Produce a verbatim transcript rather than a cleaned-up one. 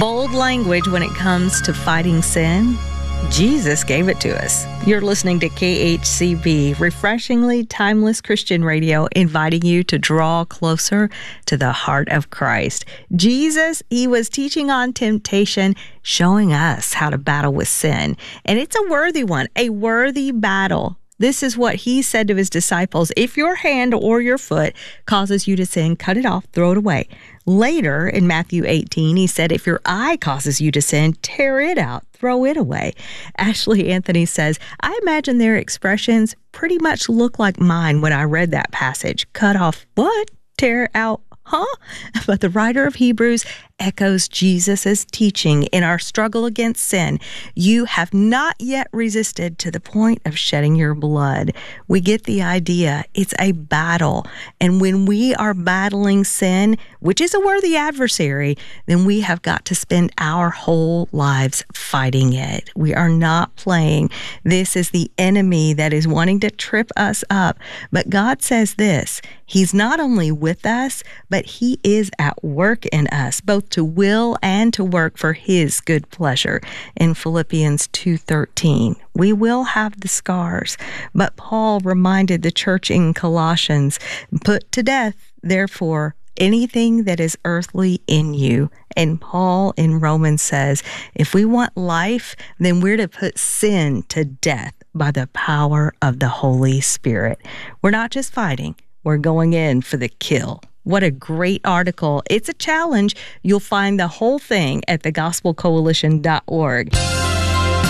Bold language when it comes to fighting sin. Jesus gave it to us. You're listening to K H C B, refreshingly timeless Christian radio, inviting you to draw closer to the heart of Christ. Jesus, he was teaching on temptation, showing us how to battle with sin. And it's a worthy one, a worthy battle. This is what he said to his disciples. If your hand or your foot causes you to sin, cut it off, throw it away. Later in Matthew eighteen, he said, if your eye causes you to sin, tear it out, throw it away. Ashley Anthony says, I imagine their expressions pretty much look like mine when I read that passage. Cut off what? Tear out, huh? But the writer of Hebrews echoes Jesus' teaching in our struggle against sin. You have not yet resisted to the point of shedding your blood. We get the idea. It's a battle. And when we are battling sin, which is a worthy adversary, then we have got to spend our whole lives fighting it. We are not playing. This is the enemy that is wanting to trip us up. But God says this, he's not only with us, but he is at work in us, both to will and to work for his good pleasure. In Philippians two thirteen, we will have the scars, but Paul reminded the church in Colossians, put to death, therefore, anything that is earthly in you. And Paul in Romans says, if we want life, then we're to put sin to death by the power of the Holy Spirit. We're not just fighting, we're going in for the kill. What a great article. It's a challenge. You'll find the whole thing at the gospel coalition dot org.